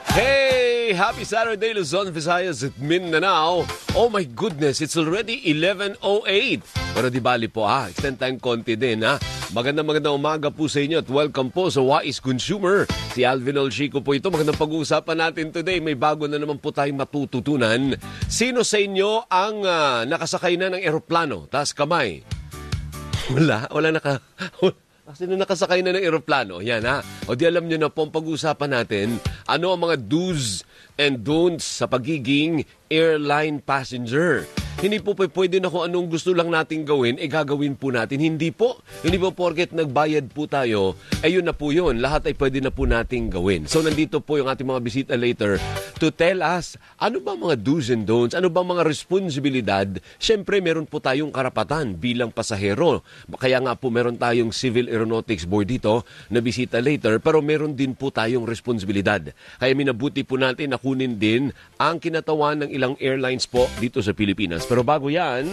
Hey! Happy Saturday, Luzon, Visayas at Mindanao. Oh my goodness, it's already 11:08. Pero di bali po extend tayong konti din Magandang umaga po sa inyo at welcome po sa Wais Consumer. Si Alvin Olchico po ito. Magandang pag-uusapan natin today. May bago na naman po tayong matututunan. Sino sa inyo ang nakasakay na ng eroplano? Taas kamay. Wala Sino nakasakay na ng eroplano? Yan O di alam nyo na po ang pag-uusapan natin. Ano ang mga do's and don'ts sa pagiging airline passenger? Hindi po pwede na kung anong gusto lang natin gawin, gagawin po natin. Hindi po porket nagbayad po tayo, yun na po yun. Lahat ay pwede na po natin gawin. So nandito po yung ating mga bisita later to tell us, ano ba mga do's and don'ts? Ano ba mga responsibilidad? Siyempre, meron po tayong karapatan bilang pasahero. Kaya nga po meron tayong Civil Aeronautics Board dito na bisita later, pero meron din po tayong responsibilidad. Kaya minabuti po natin na kunin din ang kinatawan ng ilang airlines po dito sa Pilipinas. Pero bago yan,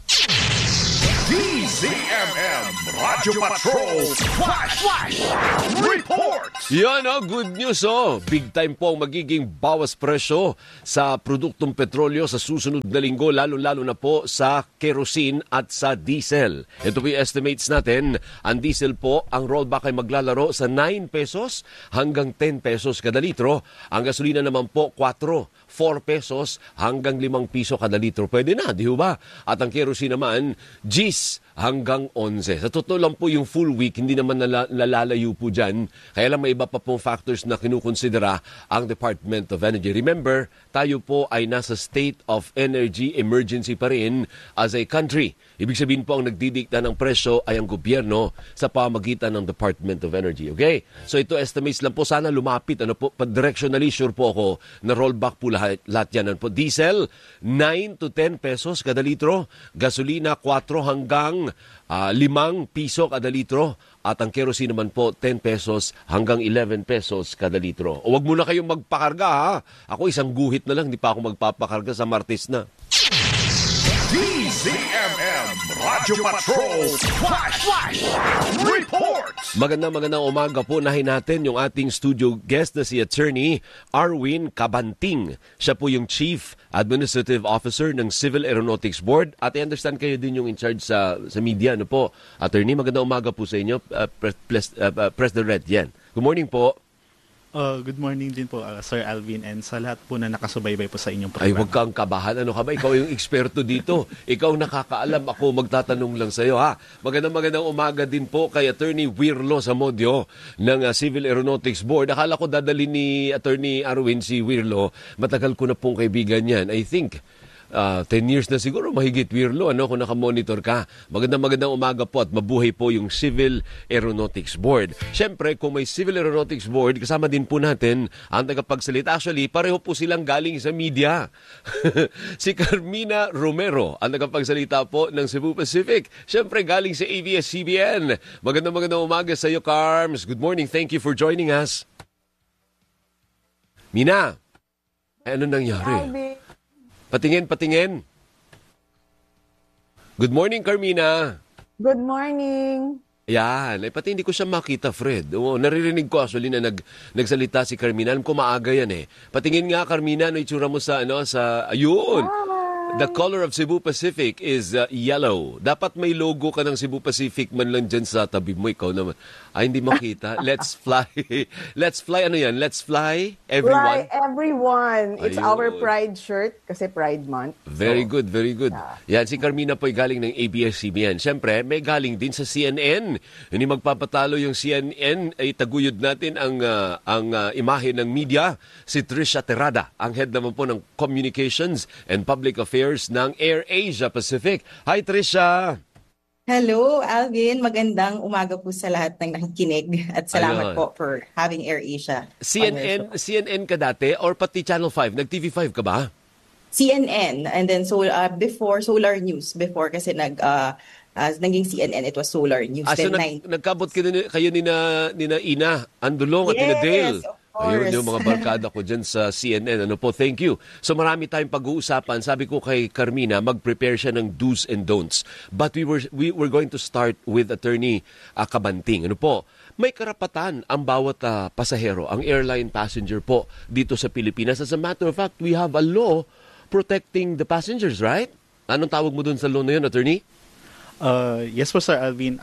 DZMM Radyo Patrol Flash Report! Yan good news Big time po ang magiging bawas presyo sa produktong petrolyo sa susunod na linggo, lalo-lalo na po sa kerosene at sa diesel. Ito po yung estimates natin. Ang diesel po, ang rollback ay maglalaro sa 9 pesos hanggang 10 pesos kada litro. Ang gasolina naman po, 4 pesos hanggang 5 piso kada litro. Pwede na, di ba? At ang kerosene naman, G's hanggang 11. Sa totoo lang po yung full week, hindi naman nalalayo po dyan. Kaya lang may iba pa pong factors na kinukonsidera ang Department of Energy. Remember, tayo po ay nasa state of energy emergency pa rin as a country. Ibig sabihin po ang nagdidikta ng presyo ay ang gobyerno sa pamagitan ng Department of Energy. Okay? So ito estimates lang po. Sana lumapit. Directionally sure po ako na rollback po lahat yan. Diesel, 9 to 10 pesos kada litro. Gasolina, 4 hanggang 5 piso kada litro. At ang kerosene naman po, 10 pesos hanggang 11 pesos kada litro. O wag muna kayong magpakarga Ako isang guhit na lang, di pa ako magpapakarga sa Martes na. DZMM Radyo Patrol Flash Report! Magandang umaga po. Nahin natin yung ating studio guest na si Attorney Arwin Cabanting. Siya po yung Chief Administrative Officer ng Civil Aeronautics Board. At I understand kayo din yung in charge sa media. Ano po? Attorney, magandang umaga po sa inyo. Press the red. Yan. Good morning po. Good morning din po, Sir Alvin, and sa lahat po na nakasubaybay po sa inyong programa. Ay, huwag kang kabahan. Ano ka ba? Ikaw yung eksperto dito. Ikaw nakakaalam. Ako magtatanong lang sa iyo, Magandang umaga din po kay Attorney Wirlo Zamudio ng Civil Aeronautics Board. Akala ko dadalhin ni Attorney Arwin si Wirlo. Matagal ko na pong kaibigan yan. I think 10 years na siguro, mahigit, Wirlo, kung nakamonitor ka. Magandang umaga po at mabuhay po yung Civil Aeronautics Board. Siyempre, kung may Civil Aeronautics Board, kasama din po natin ang tagapagsalita. Actually, pareho po silang galing sa media. Si Carmina Romero, ang tagapagsalita po ng Cebu Pacific. Siyempre, galing sa ABS-CBN. Magandang umaga sa iyo, Carms. Good morning. Thank you for joining us. Mina, ano nangyari? Patingin. Good morning, Carmina. Good morning. Yan. Pati hindi ko siya makita, Fred. Naririnig ko actually na nagsalita si Carmina. Alam ko maaga yan Patingin nga, Carmina, ano itsura mo ayun. The color of Cebu Pacific is yellow. Dapat may logo ka ng Cebu Pacific man lang dyan sa tabi mo. Ikaw naman. Ay, hindi makita. Let's fly. Let's fly. Ano yan? Let's fly, everyone? Fly, everyone. It's Ayun. our Pride shirt kasi Pride Month. Very good. Yan, si Carmina po ay galing ng ABS-CBN. Siyempre, may galing din sa CNN. Hindi magpapatalo yung CNN ay taguyod natin ang imahe ng media. Si Trisha Terrada, ang head naman po ng Communications and Public Affairs ng AirAsia Pacific. Hi, Trisha! Hello, Alvin. Magandang umaga po sa lahat ng nakikinig at salamat po for having AirAsia. CNN ka dati or pati Channel 5? Nag-TV5 ka ba? CNN and then before Solar News before kasi naging CNN, it was Solar News. So nagkabot kayo ni na Ina Andulong at ni na Dale. Ayun yung mga barkada ko dyan sa CNN. Ano po, thank you. So marami tayong pag-uusapan. Sabi ko kay Carmina, mag-prepare siya ng do's and don'ts. But we were going to start with Attorney Cabanting. Ano po, may karapatan ang bawat pasahero, ang airline passenger po dito sa Pilipinas. As a matter of fact, we have a law protecting the passengers, right? Anong tawag mo dun sa law na yun, Attorney? Yes po, Sir Alvin.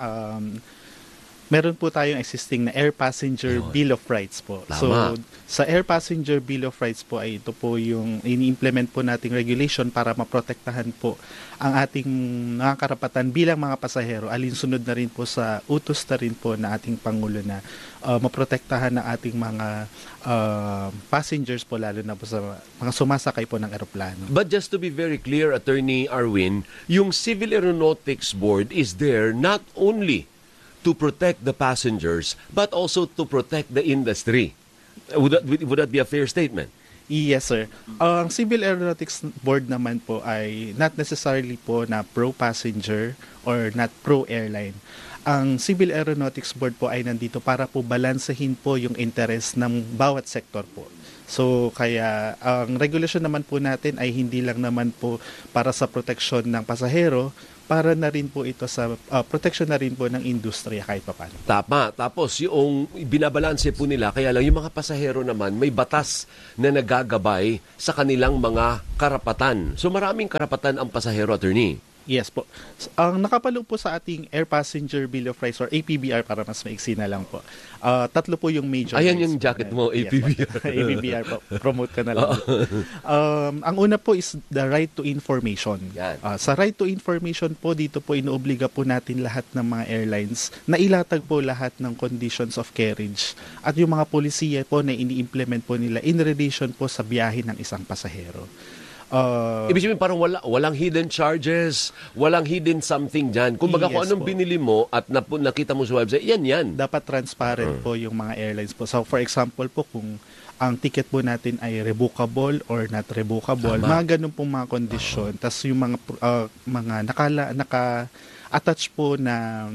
Meron po tayong existing na Air Passenger Bill of Rights po. Tama. So, sa Air Passenger Bill of Rights po ay ito po yung ini-implement po nating regulation para maprotektahan po ang ating mga karapatan bilang mga pasahero. Alinsunod na rin po sa utos na rin po na ating Pangulo na maprotektahan ng ating mga passengers po, lalo na po sa mga sumasakay po ng eroplano. But just to be very clear, Attorney Arwin, yung Civil Aeronautics Board is there not only to protect the passengers, but also to protect the industry. Would that be a fair statement? Yes, sir. Ang Civil Aeronautics Board naman po ay not necessarily po na pro-passenger or not pro-airline. Ang Civil Aeronautics Board po ay nandito para po balansehin po yung interest ng bawat sektor po. So, kaya ang regulation naman po natin ay hindi lang naman po para sa proteksyon ng pasahero, para na rin po ito sa protection na rin po ng industriya kahit papaano. Tama. Tapos yung binabalanse po nila, kaya lang yung mga pasahero naman may batas na nagagabay sa kanilang mga karapatan. So maraming karapatan ang pasahero, Attorney. Yes po. Ang nakapalo po sa ating Air Passenger Bill of Rights or APBR, para mas maiksi na lang po. Tatlo po yung major Ayan rights yung jacket mo, Yes, APBR. APBR po. Promote ka na lang. Ang una po is the right to information. Yan. Sa right to information po, dito po inoobliga po natin lahat ng mga airlines na ilatag po lahat ng conditions of carriage at yung mga polisiya po na ini-implement po nila in relation po sa biyahe ng isang pasahero. Ibig sabihin parang walang hidden charges, walang hidden something dyan. Kumbaga kung Yes anong po. binili mo at nakita mo sa website, yan. Dapat transparent po yung mga airlines po. So for example po, kung ang ticket po natin ay revocable or not revocable, Tama. mga ganun pong mga kondisyon. Tas yung mga naka-attach po na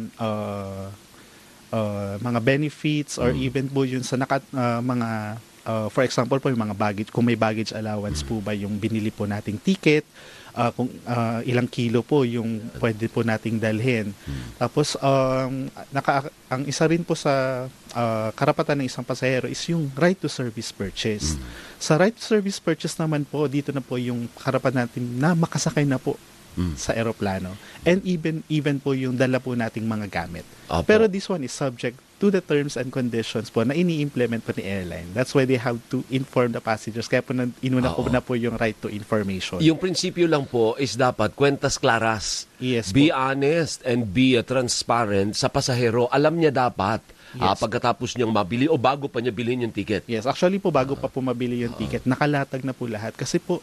mga benefits or even po yun sa mga for example po yung mga baggage, kung may baggage allowance po ba yung binili po nating ticket, kung ilang kilo po yung pwede po nating dalhin. Tapos ang isa rin po sa karapatan ng isang pasahero is yung right to service purchase. Sa right to service purchase naman po, dito na po yung karapatan natin na makasakay na po sa eroplano. And even po yung dala po nating mga gamit. Opo. Pero this one is subject to the terms and conditions po na ini-implement po ni airline. That's why they have to inform the passengers. Kaya po inuna po na po yung right to information. Yung prinsipyo lang po is dapat kwentas klaras. Yes Be po. honest and be transparent sa pasahero. Alam niya dapat pagkatapos niyang mabili o bago pa niya bilhin yung ticket. Yes, actually po bago pa po mabili yung ticket, nakalatag na po lahat. Kasi po,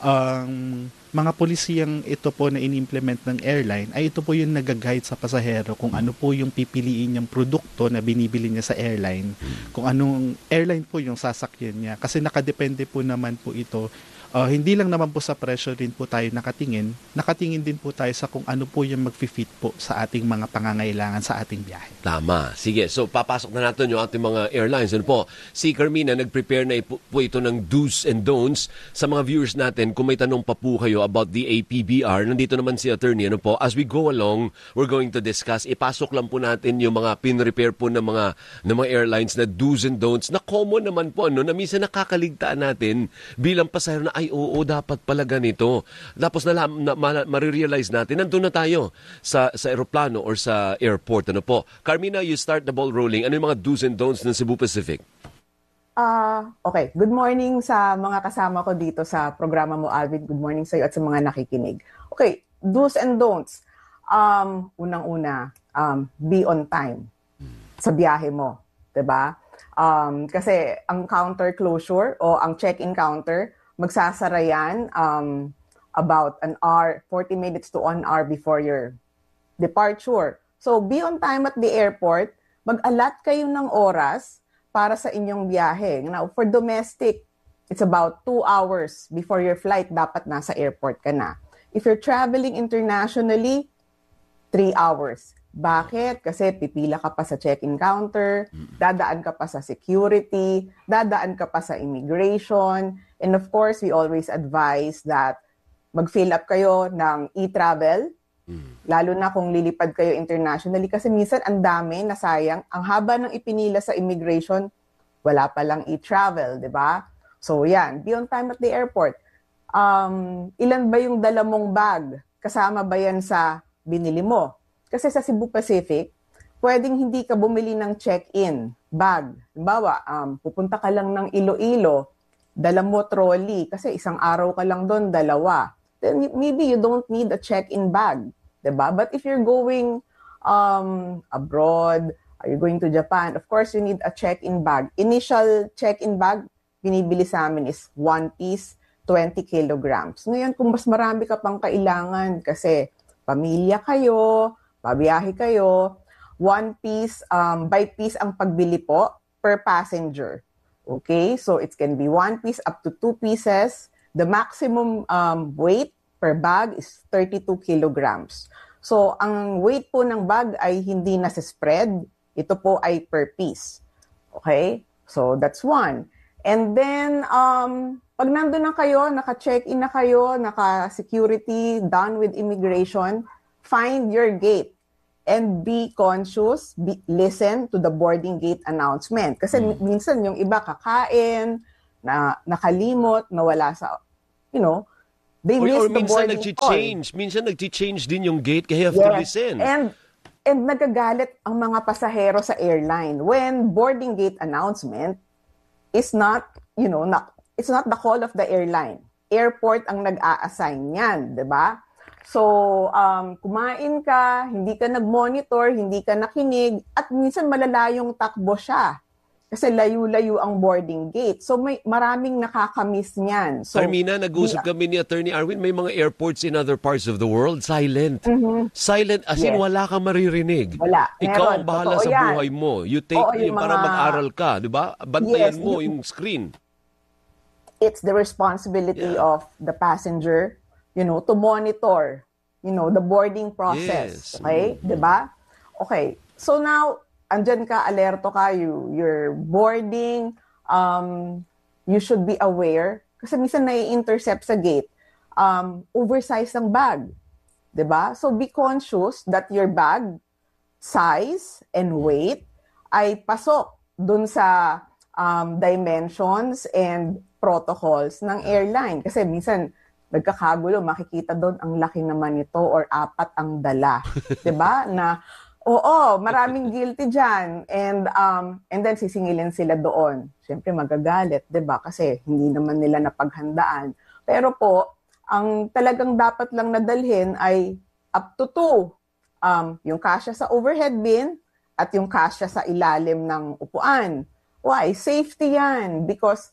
mga polisiyang ito po na in-implement ng airline, ay ito po yung nag-guide sa pasahero kung ano po yung pipiliin niyang produkto na binibili niya sa airline, kung anong airline po yung sasakyan niya. Kasi nakadepende po naman po ito. Hindi lang naman po sa presyo rin po tayo nakatingin din po tayo sa kung ano po yung mag-fit po sa ating mga pangangailangan sa ating biyahe. Tama. Sige, so papasok na natin yung ating mga airlines. Ano po? Si Carmina, nag-prepare na po ito ng do's and don'ts sa mga viewers natin. Kung may tanong pa po kayo about the APBR, nandito naman si attorney. Ano po? As we go along, we're going to discuss. Ipasok lang po natin yung mga pin-repair po ng mga airlines na do's and don'ts na common naman po, na minsan nakakaligtaan natin bilang pasahero na ay oo, dapat pala ganito. Tapos marirealize natin, nandun na tayo sa aeroplano or sa airport. Ano po? Carmina, you start the ball rolling. Ano yung mga do's and don'ts ng Cebu Pacific? Okay. Good morning sa mga kasama ko dito sa programa mo, Alvin. Good morning sa iyo at sa mga nakikinig. Okay, do's and don'ts. Unang-una, be on time sa biyahe mo. 'Di ba? Kasi ang counter closure o ang check-in counter, magsasara yan about an hour, 40 minutes to 1 hour before your departure. So, be on time at the airport. Mag-allot kayo ng oras para sa inyong biyahe. Now, for domestic, it's about 2 hours before your flight. Dapat nasa airport ka na. If you're traveling internationally, 3 hours Bakit? Kasi pipila ka pa sa check-in counter, dadaan ka pa sa security, dadaan ka pa sa immigration, and of course, we always advise that mag-fill up kayo ng e-travel, lalo na kung lilipad kayo internationally kasi minsan ang dami, nasayang, ang haba ng ipinila sa immigration, wala pa lang e-travel, di ba? So yan, be on time at the airport. Ilan ba yung dala mong bag? Kasama ba yan sa binili mo? Kasi sa Cebu Pacific, pwedeng hindi ka bumili ng check-in bag. Halimbawa, pupunta ka lang ng Iloilo, dala mo trolley, kasi isang araw ka lang doon, 2. Then maybe you don't need a check-in bag. Diba? But if you're going abroad, are you going to Japan, of course, you need a check-in bag. Initial check-in bag, binibili sa amin is 1 piece, 20 kilograms. Ngayon, kung mas marami ka pang kailangan kasi pamilya kayo, babiyahe kayo, 1 piece, by piece ang pagbili po per passenger. Okay? So it can be 1 piece up to 2 pieces. The maximum weight per bag is 32 kilograms. So ang weight po ng bag ay hindi nasa-spread. Ito po ay per piece. Okay? So that's one. And then, pag nandun na kayo, naka-check-in na kayo, naka-security, done with immigration, find your gate and be conscious, listen to the boarding gate announcement. Kasi minsan yung iba kakain, nakalimot, nawala sa, they miss the boarding call. Minsan nag-change din yung gate kaya have to listen. And nagagalit ang mga pasahero sa airline when boarding gate announcement is not, it's not the call of the airline. Airport ang nag-a-assign yan, di ba? So, kumain ka, hindi ka nag-monitor, hindi ka nakinig, at minsan malalayong takbo siya. Kasi layo-layo ang boarding gate. So, maraming nakakamiss niyan. So, Armina, nag-usap kami ni Attorney Arwin, may mga airports in other parts of the world, silent. Silent, as in wala kang maririnig. Wala. Ikaw ang bahala sa yan. buhay mo. You take para mag-aral ka, di ba? Bantayan mo yung screen. It's the responsibility of the passenger, to monitor, the boarding process. Yes. Okay? Diba? Okay. So now, andyan ka, alerto ka, you're boarding, you should be aware, kasi minsan nai-intercept sa gate, oversize ang bag. Diba? So be conscious that your bag size and weight ay pasok dun sa dimensions and protocols ng airline. Kasi minsan, nagkakagulo, makikita doon ang laki naman ito or 4 ang dala. 'Di ba? Na maraming guilty diyan and then sisingilin sila doon. Siyempre magagalit, 'di ba? Kasi hindi naman nila napaghandaan. Pero po, ang talagang dapat lang nadalhin ay up to 2. Yung kasya sa overhead bin at yung kasya sa ilalim ng upuan. Why? Safety 'yan because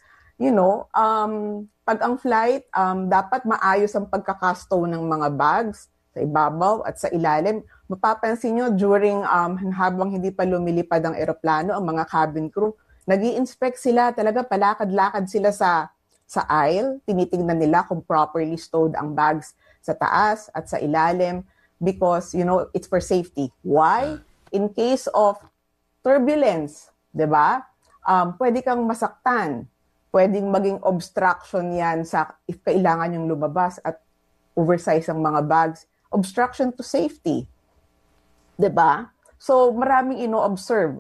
pag ang flight, dapat maayos ang pagkakastow ng mga bags sa ibabaw at sa ilalim. Mapapansin nyo, during habang hindi pa lumilipad ang eroplano, ang mga cabin crew, nag-i-inspect sila, talaga palakad-lakad sila sa aisle. Tinitingnan nila kung properly stowed ang bags sa taas at sa ilalim because, it's for safety. Why? In case of turbulence, di ba? Pwede kang masaktan. Pwedeng maging obstruction yan if kailangan yung lumabas at oversize ang mga bags. Obstruction to safety. 'Di ba? So, maraming ino-observe.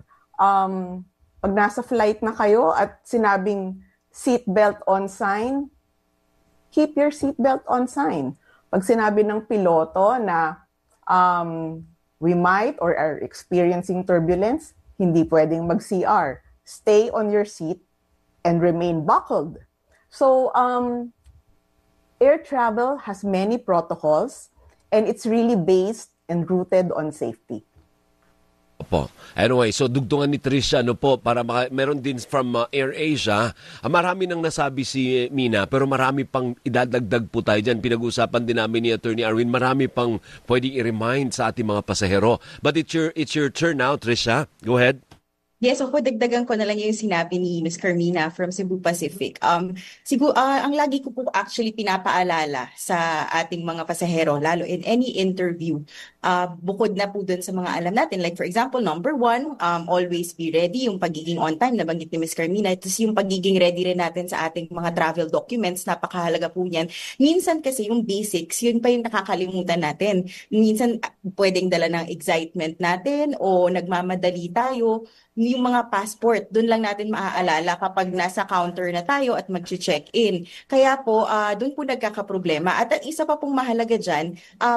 Pag nasa flight na kayo at sinabing seatbelt on sign, keep your seatbelt on sign. Pag sinabi ng piloto na we might or are experiencing turbulence, hindi pwedeng mag-CR. Stay on your seat and remain buckled. So, air travel has many protocols and it's really based and rooted on safety. Opo. Anyway, so dugtungan ni Tricia para meron din from AirAsia. Marami nang nasabi si Mina pero marami pang idadagdag po tayo dyan. Pinag-usapan din namin ni Attorney Arwin. Marami pang pwedeng i-remind sa ating mga pasahero. But it's your turn now, Tricia. Go ahead. Yes, ako dagdagan ko na lang yung sinabi ni Ms. Carmina from Cebu Pacific. Siguro, ang lagi ko po actually pinapaalala sa ating mga pasahero, lalo in any interview, bukod na po dun sa mga alam natin. Like for example, number one, always be ready, yung pagiging on time, nabanggit ni Ms. Carmina. Tapos yung pagiging ready rin natin sa ating mga travel documents, napakahalaga po yan. Minsan kasi yung basics, yun pa yung nakakalimutan natin. Minsan pwedeng dala ng excitement natin o nagmamadali tayo. Yung mga passport, doon lang natin maaalala kapag nasa counter na tayo at mag-check-in. Kaya po, doon po nagkakaproblema. At ang isa pa pong mahalaga dyan,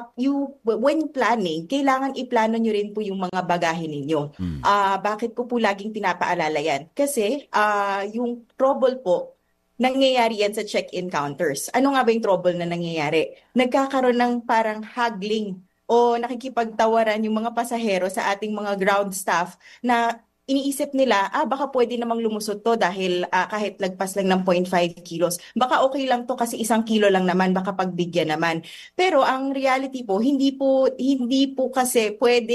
when planning, kailangan iplano nyo rin po yung mga bagahe ninyo. Bakit ko po laging pinapaalala yan? Kasi yung trouble po, nangyayari yan sa check-in counters. Ano nga ba yung trouble na nangyayari? Nagkakaroon ng parang haggling o nakikipagtawaran yung mga pasahero sa ating mga ground staff na iniisip nila, baka pwede namang lumusot to dahil kahit lagpas lang ng 0.5 kilos. Baka okay lang to kasi 1 kilo lang naman, baka pagbigyan naman. Pero ang reality po, hindi po kasi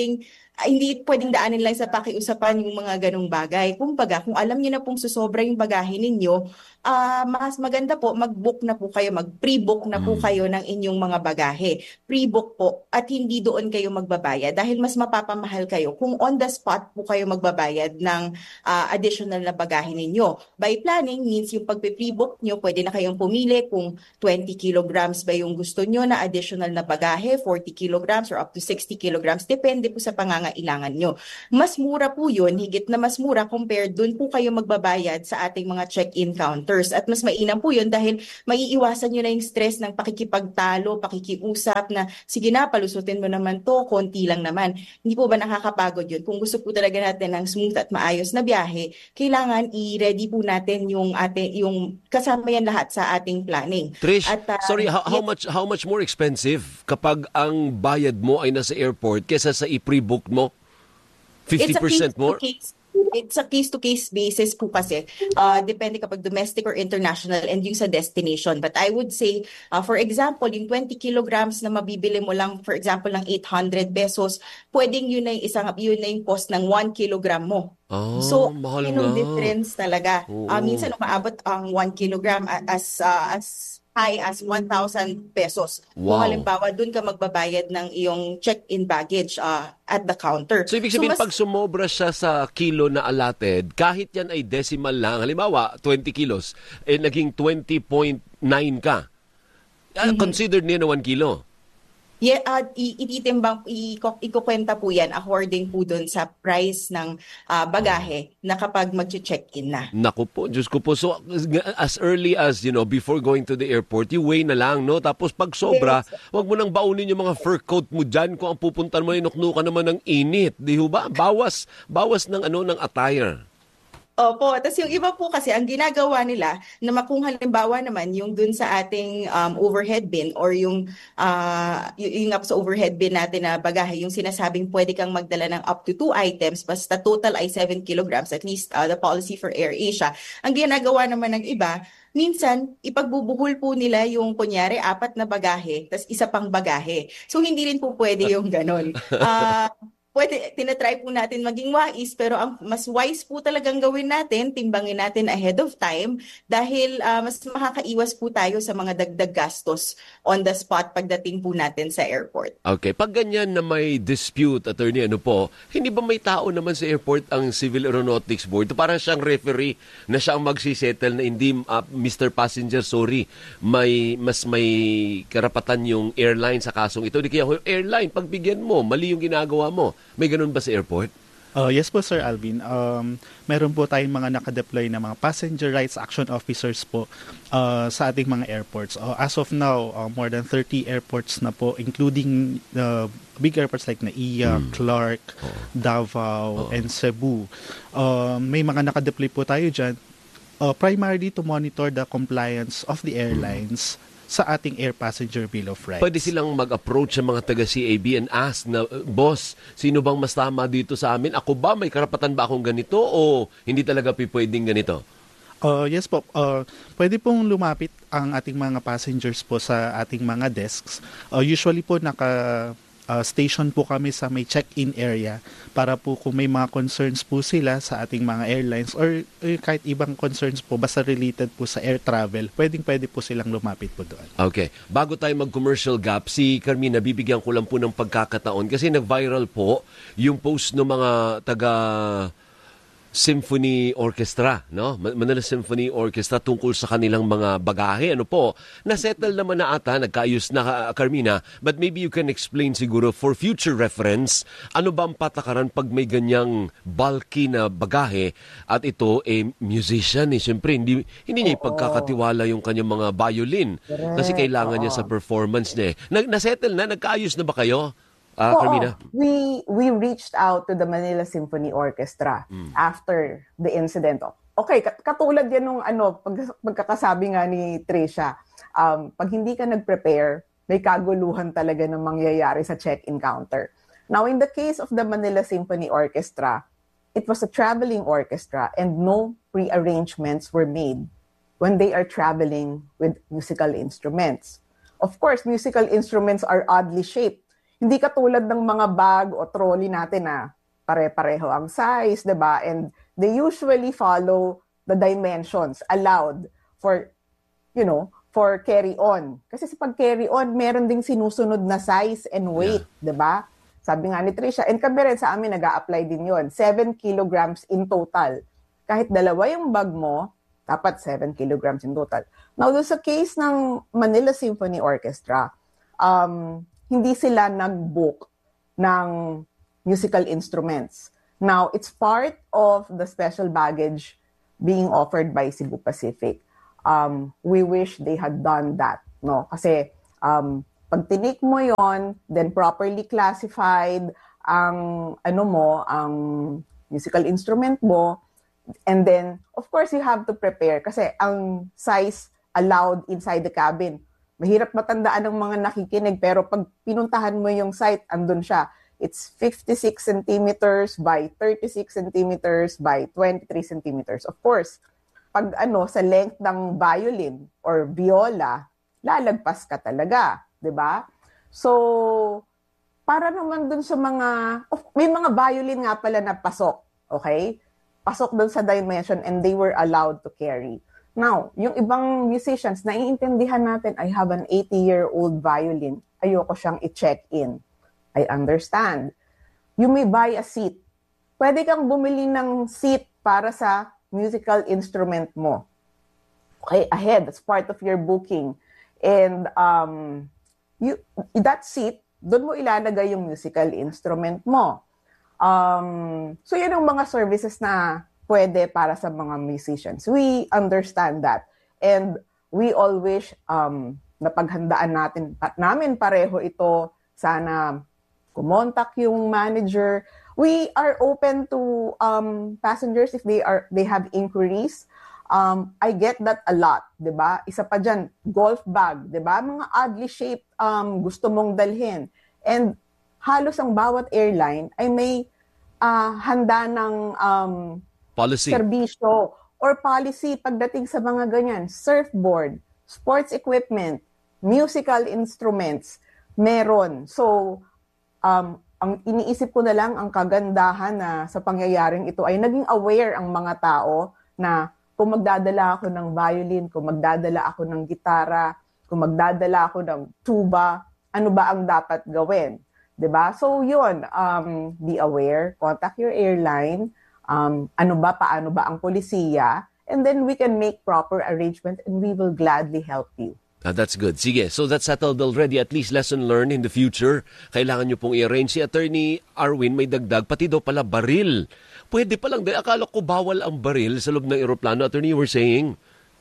hindi pwedeng daanin lang sa pakiusapan yung mga ganong bagay. Kumbaga, kung alam niyo na pong susobra yung bagahe ninyo, mas maganda po, mag-book na po kayo, mag-pre-book na po kayo ng inyong mga bagahe. Pre-book po at hindi doon kayo magbabayad dahil mas mapapamahal kayo kung on the spot po kayo magbabayad ng additional na bagahe ninyo. By planning means yung pagpe-pre-book nyo, pwede na kayong pumili kung 20 kilograms ba yung gusto nyo na additional na bagahe, 40 kilograms or up to 60 kilograms. Depende po sa pangangailangan nyo. Mas mura po yun, higit na mas mura compared doon po kayo magbabayad sa ating mga check-in counters. At mas mainam po yun dahil maiiwasan nyo na yung stress ng pakikipagtalo, pakikiusap na sige na, palusutin mo naman to, konti lang naman. Hindi po ba nakakapagod yun? Kung gusto po talaga natin ng smooth at maayos na biyahe, kailangan i-ready po natin yung kasama yan lahat sa ating planning. Trish, at, sorry, how much more expensive kapag ang bayad mo ay nasa airport kesa sa i-pre-book mo? 50% more? It's a case-to-case basis po kasi. Depende kapag domestic or international and yung sa destination. But I would say, for example, yung 20 kilograms na mabibili mo lang, for example, ng 800 pesos, pwedeng yun na yung cost ng 1 kilogram mo. So, mahal yun yung nga. difference talaga. Minsan umaabot ang 1 kilogram as high as 1,000 pesos. Wow. Kung halimbawa, dun ka magbabayad ng iyong check-in baggage at the counter. So, ibig sabihin, pag sumobra siya sa kilo na allotted, kahit yan ay decimal lang, halimbawa, 20 kilos, naging 20.9 ka. Considered niya na 1 kilo. Yeah, ititimbang, ikukwenta po yan according po dun sa price ng bagahe na kapag mag-check-in na. Naku po, Diyos ko po. So, as early as, before going to the airport, you weigh na lang, no? Tapos pag sobra, wag mo nang baunin yung mga fur coat mo dyan. Kung ang pupuntan mo, inuknukan naman ng init. Di ba? Bawas ng ng attire. Opo, tapos yung iba po kasi ang ginagawa nila na kung halimbawa naman yung dun sa ating overhead bin or yung up sa overhead bin natin na bagahe, yung sinasabing pwede kang magdala ng up to 2 items basta total ay 7 kilograms, at least the policy for AirAsia. Ang ginagawa naman ng iba, minsan, ipagbubuhol po nila yung kunyari 4 na bagahe, tas isa pang bagahe. So, hindi rin po pwede yung ganon. Pwede, tinatry po natin maging wais, pero ang mas wise po talagang gawin natin, timbangin natin ahead of time dahil mas makakaiwas po tayo sa mga dagdag gastos on the spot pagdating po natin sa airport. Okay, pag ganyan na may dispute, attorney, hindi ba may tao naman sa airport ang Civil Aeronautics Board? Parang siyang referee na siya ang magsisettle na hindi, Mr. Passenger, sorry, may karapatan yung airline sa kasong ito. Di kaya, airline, pagbigyan mo, mali yung ginagawa mo. May ganun ba sa airport? Yes po, Sir Alvin. Meron po tayong mga nakadeploy na mga passenger rights action officers po sa ating mga airports. As of now, more than 30 airports na po, including big airports like NAIA, Clark, Davao, and Cebu. May mga nakadeploy po tayo dyan, primarily to monitor the compliance of the airlines sa ating air passenger bill of rights. Pwede silang mag-approach sa mga taga-CAB and ask na, boss, sino bang mas tama dito sa amin? Ako ba? May karapatan ba akong ganito? O hindi talaga pwedeng ganito? Yes po. Pwede pong lumapit ang ating mga passengers po sa ating mga desks. Usually po station po kami sa may check-in area para po kung may mga concerns po sila sa ating mga airlines or kahit ibang concerns po basta related po sa air travel, pwede po silang lumapit po doon. Okay. Bago tayo mag-commercial gap, si Carmina, bibigyan ko lang po ng pagkakataon kasi nag-viral po yung post ng mga taga Symphony Orchestra, no? Manila Symphony Orchestra tungkol sa kanilang mga bagahe. Ano po? Na-settle naman na ata, nagkaayos na, Carmina, but maybe you can explain siguro for future reference, ano ba ang patakaran pag may ganyang bulky na bagahe at ito musician Siyempre, hindi niya ipagkakatiwala yung kanyang mga violin kasi kailangan niya sa performance niya. Na-settle na? Nagkaayos na ba kayo? Carmina? We reached out to the Manila Symphony Orchestra after the incident. Okay, katulad yan nung pagkakasabi nga ni Tricia, pag hindi ka nag-prepare, may kaguluhan talaga na mangyayari sa check-in counter. Now, in the case of the Manila Symphony Orchestra, it was a traveling orchestra and no pre-arrangements were made when they are traveling with musical instruments. Of course, musical instruments are oddly shaped. Hindi katulad ng mga bag o trolley natin na pare-pareho ang size, 'di ba? And they usually follow the dimensions allowed for, for carry-on. Kasi sa pag-carry-on, meron ding sinusunod na size and weight, 'di ba? Sabi nga ni Tricia, and kami rin sa amin nag-a-apply din 'yon. 7 kilograms in total. Kahit dalawa yung bag mo, dapat 7 kilograms in total. Now, doon sa case ng Manila Symphony Orchestra, hindi sila nag-book ng musical instruments. Now, it's part of the special baggage being offered by Cebu Pacific. We wish they had done that, no? Kasi pag tinik mo yon, then properly classified ang ang musical instrument mo, and then of course you have to prepare kasi ang size allowed inside the cabin. Mahirap matandaan ng mga nakikinig, pero pag pinuntahan mo yung site, andun siya. It's 56 centimeters by 36 centimeters by 23 centimeters. Of course, pag sa length ng violin or viola, lalagpas ka talaga, 'di ba? So, para naman dun sa may mga violin nga pala na pasok, okay? Pasok dun sa dimension and they were allowed to carry. Now, yung ibang musicians, naiintindihan natin, I have an 80-year-old violin, ayoko siyang i-check in. I understand. You may buy a seat. Pwede kang bumili ng seat para sa musical instrument mo. Okay, ahead, that's part of your booking. And that seat, doon mo ilalagay yung musical instrument mo. So yun ang mga services na pwede para sa mga musicians. We understand that. And we all wish na paghandaan namin pareho ito. Sana kumontak yung manager. We are open to passengers if they have inquiries. I get that a lot, 'di ba? Isa pa diyan, golf bag, 'di ba? Mga oddly shaped gusto mong dalhin. And halos ang bawat airline ay may handa ng policy, serbisyo or policy pagdating sa mga ganyan. Surfboard, sports equipment, musical instruments, meron. So, ang iniisip ko na lang, ang kagandahan na sa pangyayaring ito ay naging aware ang mga tao na kung magdadala ako ng violin, kung magdadala ako ng gitara, kung magdadala ako ng tuba, ano ba ang dapat gawin? 'Di ba? So, yun, be aware, contact your airline, paano ba ang polisiya, and then we can make proper arrangement and we will gladly help you. That's good. Sige, so that's settled already. At least lesson learned in the future. Kailangan nyo pong i-arrange. Si Attorney Arwin may dagdag, pati daw pala baril. Pwede pa lang. Akala ko bawal ang baril sa loob ng eroplano. Attorney, you were saying?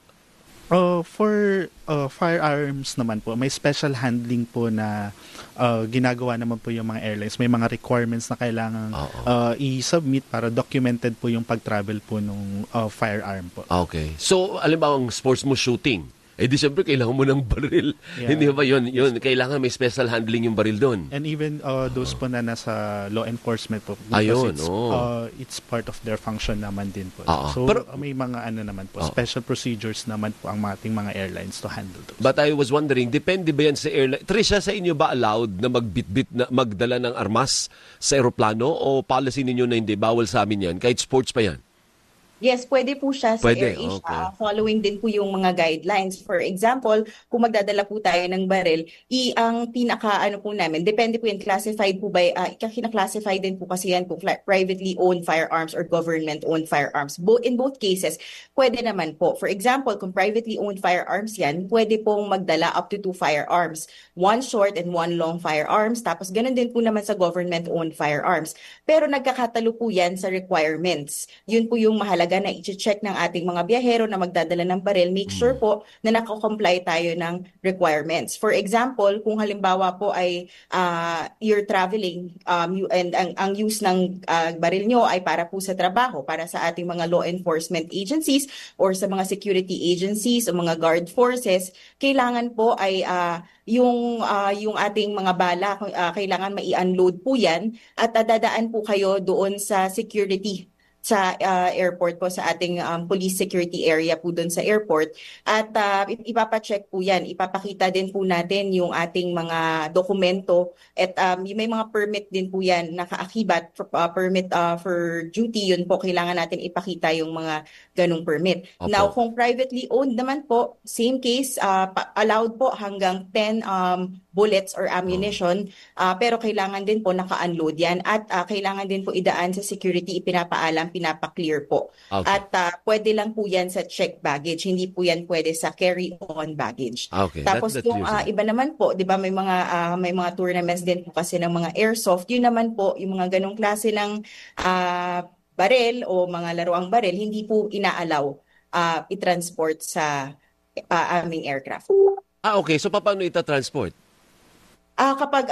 For firearms naman po, may special handling po na ginagawa naman po yung mga airlines. May mga requirements na kailangan i-submit para documented po yung pag-travel po ng firearm po. Okay. So, alam ba ang sports mo shooting? Eh di syempre, kailangan mo ng baril. Yeah. Hindi ba yun? Kailangan may special handling yung baril doon. And even those po na nasa law enforcement po. Ayun, It's part of their function naman din po. So, pero may mga naman po, special procedures naman po ang ating mga airlines to handle those. But I was wondering, depende ba yan sa airline? Trisha, sa inyo ba allowed na magdala ng armas sa aeroplano o policy ninyo na hindi? Bawal sa amin yan, kahit sports pa yan? Yes, pwede po siya sa Pwede, AirAsia. okay. Following din po yung mga guidelines. For example, kung magdadala po tayo ng baril, ang po namin, depende po yan, classified po by, kina-classify din po kasi yan kung privately owned firearms or government-owned firearms. In both cases, pwede naman po. For example, kung privately owned firearms yan, pwede pong magdala up to 2 firearms. 1 short and 1 long firearms. Tapos ganun din po naman sa government-owned firearms. Pero nagkakatalo po yan sa requirements. Yun po yung mahalaga na i-check ng ating mga biyahero na magdadala ng baril. Make sure po na nakakomply tayo ng requirements. For example, kung halimbawa po ay you're traveling and ang use ng baril nyo ay para po sa trabaho, para sa ating mga law enforcement agencies or sa mga security agencies o mga guard forces, kailangan po ay yung ating mga bala, kailangan mai-unload po yan at dadaan po kayo doon sa security sa airport po, sa ating police security area po doon sa airport. At ipapacheck po yan. Ipapakita din po natin yung ating mga dokumento at may mga permit din po yan, nakaakibat, permit for duty, yun po, kailangan natin ipakita yung mga ganung permit. Opo. Now, kung privately owned naman po, same case, allowed po hanggang 10 bullets or ammunition, pero kailangan din po naka-unload yan at kailangan din po idaan sa security, ipinapaalam, pinapa-clear po. Okay. At pwede lang po yan sa checked baggage, hindi po yan pwede sa carry-on baggage. Okay. Tapos That's yung useful. iba naman po, 'di ba, may mga tournaments din po kasi ng mga airsoft, yun naman po yung mga ganong klase ng baril o mga laruang baril, hindi po inaalaw i-transport sa aming aircraft. Okay. So, paano ita-transport? Kapag